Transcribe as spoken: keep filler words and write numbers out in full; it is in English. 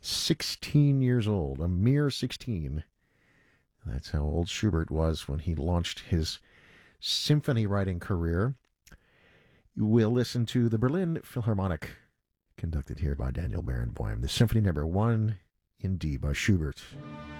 sixteen years old, a mere sixteen. That's how old Schubert was when he launched his symphony writing career. We'll listen to the Berlin Philharmonic, conducted here by Daniel Barenboim, the Symphony Number One in D by Schubert.